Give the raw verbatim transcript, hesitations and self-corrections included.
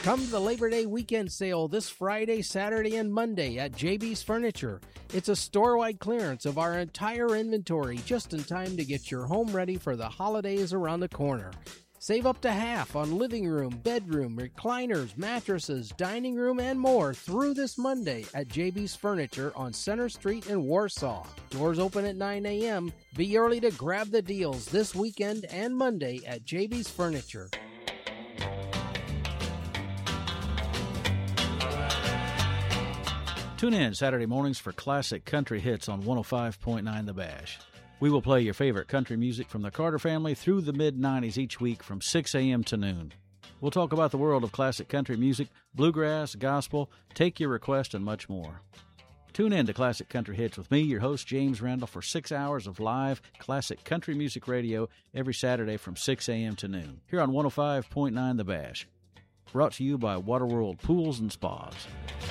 Come to the Labor Day weekend sale this Friday, Saturday, and Monday at J B's Furniture. It's a store-wide clearance of our entire inventory just in time to get your home ready for the holidays around the corner. Save up to half on living room, bedroom, recliners, mattresses, dining room, and more through this Monday at J B's Furniture on Center Street in Warsaw. Doors open at nine a.m. Be early to grab the deals this weekend and Monday at J B's Furniture. Tune in Saturday mornings for classic country hits on one oh five point nine The Bash. We will play your favorite country music from the Carter family through the mid nineties each week from six a.m. to noon. We'll talk about the world of classic country music, bluegrass, gospel, take your request, and much more. Tune in to Classic Country Hits with me, your host, James Randall, for six hours of live classic country music radio every Saturday from six a.m. to noon, here on one oh five point nine The Bash. Brought to you by Waterworld Pools and Spas.